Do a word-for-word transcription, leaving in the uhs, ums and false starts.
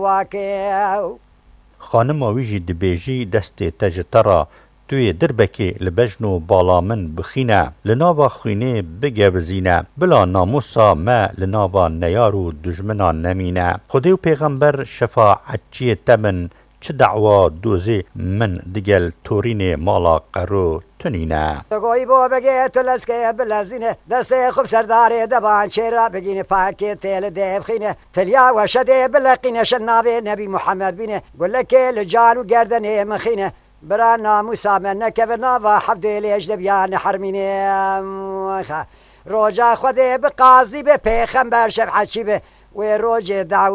خانم ویجی دبیجی دست تجترا توی دربکی لبجنو بالا من بخینه لناوا خوینه بگه بزینه بلا ناموسا ما لناوا نیارو دجمنا نمینه خودی و پیغمبر شفاعتچی تمن چه دعوا دوزی من دیگل تورین مالا قرو تنینه گوی با بگه تو لسکه بلزینه دسته خوب سرداره دبان چرا بگینه پاکی تیل دیب خینه تلیا و شده بلقینه شنابه نبی محمد بینه گلکه لجان و گردنه مخینه برا ناموسا من نکبرنا و حفده لیج دبیان حرمینه روجا خوده بقاضی به پیغمبر شفعچی به و روج دعو